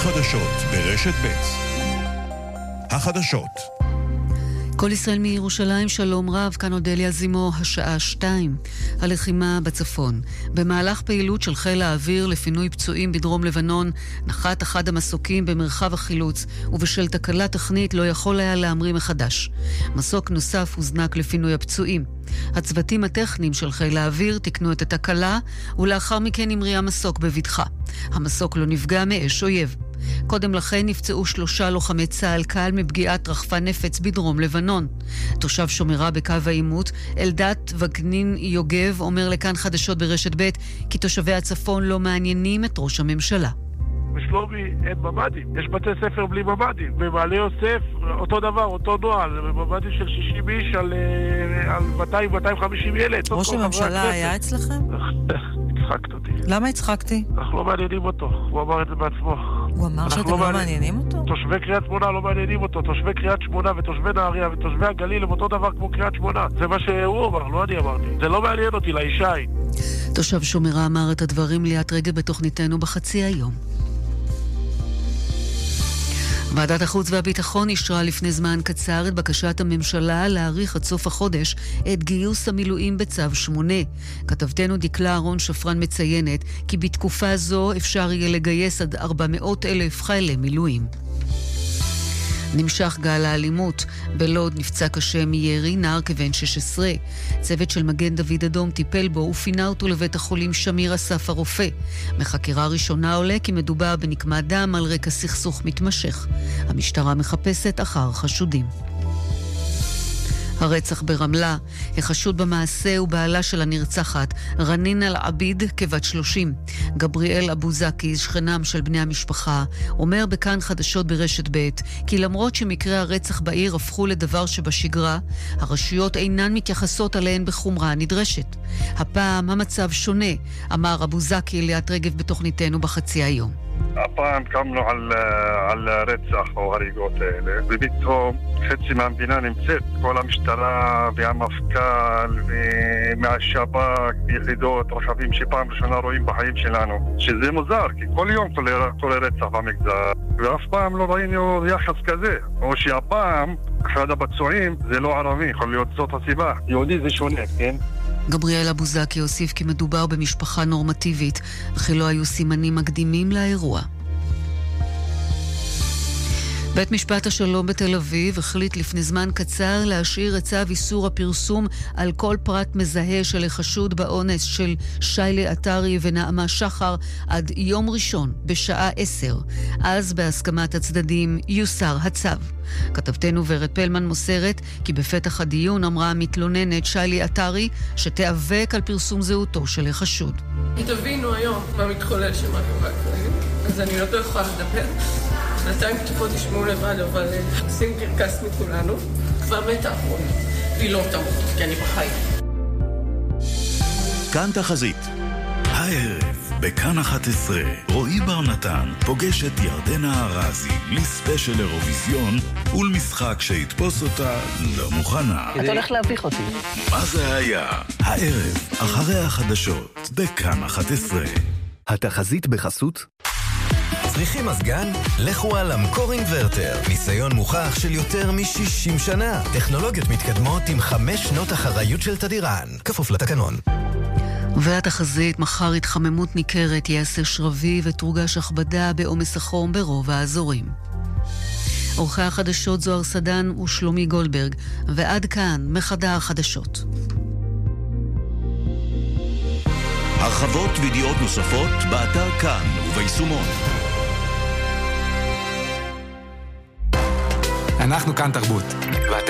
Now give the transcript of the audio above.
החדשות ברשת ב'. החדשות. כל ישראל מירושלים, שלום רב, כאן אודליה זימו, השעה 2. הלחימה בצפון. במהלך פעילות של חיל האוויר לפינוי פצועים בדרום לבנון, נחת אחד המסוקים במרחב החילוץ, ובשל תקלה טכנית לא יכול היה להמריא מחדש. מסוק נוסף הוזנק לפינוי הפצועים. הצוותים הטכניים של חיל האוויר תקנו את התקלה, ולאחר מכן המריא מסוק בבטחה. המסוק לא נפגע מאש אויב. קודם לכן נפצעו 3 לוחמי צה"ל קל מפגיעת רחפן נפץ בדרום לבנון. תושב שומרה בקו העימות, אלדת וגנין יוגב, אומר לכאן חדשות ברשת ב' כי תושבי הצפון לא מעניינים את ראש הממשלה. בשלומי אין ממדים, יש בתי ספר בלי ממדים. במעלה יוסף אותו דבר, אותו נועל, ממדים של 60 איש על 200-250 ילד. ראש הממשלה היה אצלכם? הצחקת אותי. למה הצחקתי? אנחנו לא מעניינים אותו, הוא אמר את זה בעצמו. הוא אמר שאתם לא מעניינים אותו? תושבי קריית שמונה לא מעניינים אותו, תושבי קריית שמונה ותושבי נהריה ותושבי הגליל הם אותו דבר כמו קריית שמונה. זה מה שהוא אמר, לא אני אמרתי. זה לא מעניין אותי, לאישה. תושב שומרה אמר את הדברים ליאת רגב בתוכניתנו בחצי היום. ועדת החוץ והביטחון אישרה לפני זמן קצר את בקשת הממשלה להאריך עד סוף החודש את גיוס המילואים בצו 8. כתבתנו דקלה אהרון שפרן מציינת כי בתקופה זו אפשר יהיה לגייס עד 400,000 חיילי מילואים. נמשך גל האלימות. בלוד נפצע קשה מירי נער כבן 16. צוות של מגן דוד אדום טיפל בו ופינה אותו לבית החולים שמיר אסף הרופא. מחקירה ראשונה עולה כי מדובר בנקמת דם על רקע סכסוך מתמשך. המשטרה מחפשת אחר חשודים. הרצח ברמלה. החשוד במעשה הוא בעלה של הנרצחת, רנין אל-עביד, כבת 30. גבריאל אבו זקי, שכנם של בני המשפחה, אומר בכאן חדשות ברשת ב' כי למרות שמקרי הרצח בעיר הפכו לדבר שבשגרה, הרשויות אינן מתייחסות עליהן בחומרה הנדרשת. הפעם המצב שונה, אמר אבו זקי ליאת רגב בתוכניתנו בחצי היום. הפעם קמנו על רצח או הריגות האלה, ובתום חצי מהמדינה נמצאת, כל המשטרה והמפכ"ל ומהשב"כ ויחידות רכבים שפעם ראשונה רואים בחיים שלנו, שזה מוזר, כי כל יום קורה רצח במגזר, ואף פעם לא ראינו יחס כזה, או שהפעם אחד הפצועים זה לא ערבי, יכול להיות זאת הסיבה, יהודי זה שונה, כן? גבריאל אבו זקי הוסיף כי מדובר במשפחה נורמטיבית, וכי לא היו סימנים מקדימים לאירוע. בית משפט השלום בתל אביב החליט לפני זמן קצר להשאיר את צו איסור הפרסום על כל פרט מזהה של החשוד באונס של שיילי עטרי ונעמה שחר עד יום ראשון בשעה 10. אז בהסכמת הצדדים יוסר הצו. כתבתנו ורד פלמן מוסרת כי בפתח הדיון אמרה המתלוננת שיילי עטרי שתיאבק על פרסום זהותו של החשוד. תבינו היום מה מתחולל שמאחורי הקלעים, אז אני לא יכולה לדבר. 2 כתובות ישמעו לבד, אבל עושים קרקס מכולנו. כבר מתה אחרונה, והיא לא תמות, כי אני בחיים. כאן תחזית. הערב, בכאן 11, רועי בר נתן פוגש את ירדנה ארזי לספיישל אירוויזיון ולמשחק שיתפוס אותה לא מוכנה. אתה הולך להביך אותי. מה זה היה? הערב, אחרי החדשות, בכאן 11. התחזית בחסות צריכים מזגן? לכו על אמקור אינברטר. ניסיון מוכח של יותר מ-60 שנה. טכנולוגיות מתקדמות עם 5 שנות אחריות של תדירן. כפוף לתקנון. והתחזית, מחר התחממות ניכרת, יעשה שרבי ותורגש הכבדה בעומס החום ברוב האזורים. עורכי החדשות זוהר סדן ושלומי גולדברג, ועד כאן מחדר החדשות. הרחבות וידיעות נוספות באתר כאן וביישומון. אנחנו כאן תרבות.